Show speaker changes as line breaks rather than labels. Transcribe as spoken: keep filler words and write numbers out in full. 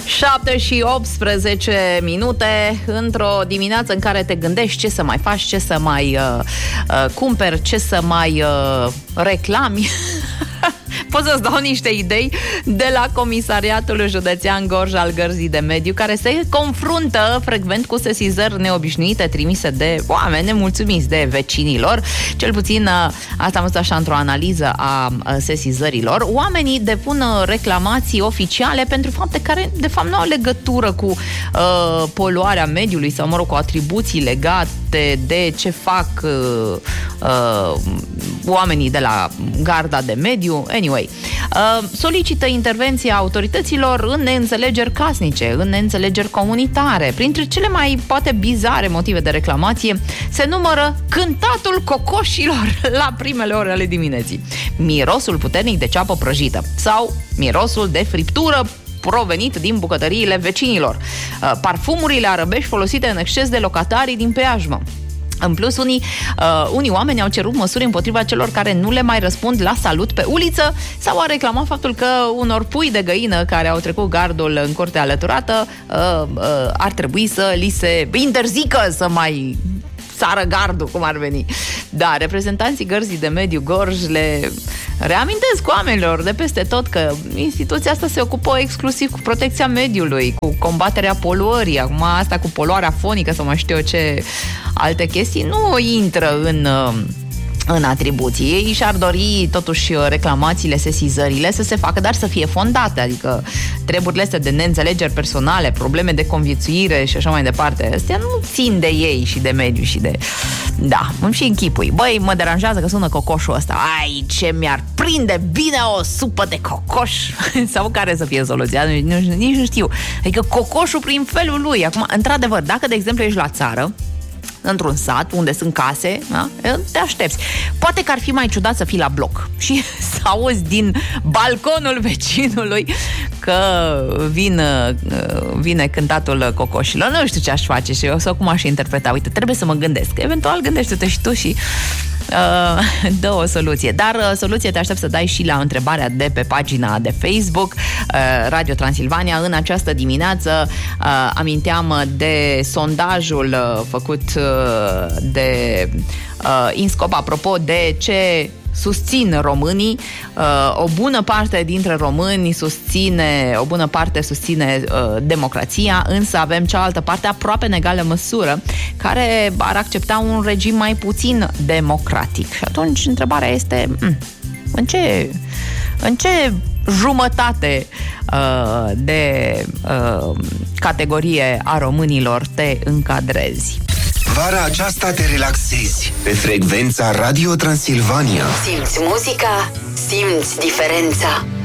șapte și optsprezece minute, într-o dimineață în care te gândești ce să mai faci, ce să mai uh, uh, cumperi, ce să mai uh, reclami. Pot să-ți dau niște idei de la Comisariatul Județean Gorj al Gărzii de Mediu, care se confruntă frecvent cu sesizări neobișnuite trimise de oameni nemulțumiți de vecinilor. Cel puțin asta am văzut așa într-o analiză a sesizărilor. Oamenii depun reclamații oficiale pentru fapte care de fapt nu au legătură cu uh, poluarea mediului sau, mă rog, cu atribuții legate de ce fac uh, uh, oamenii de la Garda de Mediu. Anyway, uh, solicită intervenția autorităților în neînțelegeri casnice, în neînțelegeri comunitare. Printre cele mai poate bizare motive de reclamație se numără cântatul cocoșilor la primele ore ale dimineții, mirosul puternic de ceapă prăjită sau mirosul de friptură provenit din bucătăriile vecinilor, uh, parfumurile arăbești folosite în exces de locatarii din preajmă. În plus, unii, uh, unii oameni au cerut măsuri împotriva celor care nu le mai răspund la salut pe uliță sau au reclamat faptul că unor pui de găină care au trecut gardul în curtea alăturată uh, uh, ar trebui să li se interzică să mai sară gardul, cum ar veni. Da, reprezentanții Gărzii de Mediu Gorj le reamintesc oamenilor de peste tot că instituția asta se ocupă exclusiv cu protecția mediului, cu combaterea poluării. Acum asta cu poluarea fonică sau mai știu eu ce alte chestii nu intră în... în atribuții. Ei și-ar dori totuși reclamațiile, sesizările să se facă, dar să fie fondate, adică treburile astea de neînțelegeri personale, probleme de conviețuire și așa mai departe, astea nu țin de ei și de mediu și de... Da, îmi și închipui. Băi, mă deranjează că sună cocoșul ăsta. Ai, ce mi-ar prinde bine o supă de cocoș. Sau care să fie soluția? Nici, nici nu știu. Adică cocoșul prin felul lui. Acum, într-adevăr, dacă, de exemplu, ești la țară, într-un sat unde sunt case, da? Te aștepți. Poate că ar fi mai ciudat să fii la bloc și să auzi din balconul vecinului că vine, vine cântatul cocoșilor. Nu știu ce aș face și eu sau cum aș interpreta. Uite, trebuie să mă gândesc. Eventual gândește-te și tu și uh, dă o soluție. Dar uh, soluție te aștept să dai și la întrebarea de pe pagina de Facebook uh, Radio Transilvania. În această dimineață uh, aminteam de sondajul uh, făcut uh, de uh, INSCOP apropo de ce susțin românii. Uh, o bună parte dintre români susține, o bună parte susține uh, democrația, însă avem cealaltă parte aproape în egală măsură care ar accepta un regim mai puțin democratic. Și atunci întrebarea este m- în ce în ce jumătate uh, de uh, categorie a românilor te încadrezi?
Vara aceasta te relaxezi pe frecvența Radio Transilvania.
Simți muzica, simți diferența.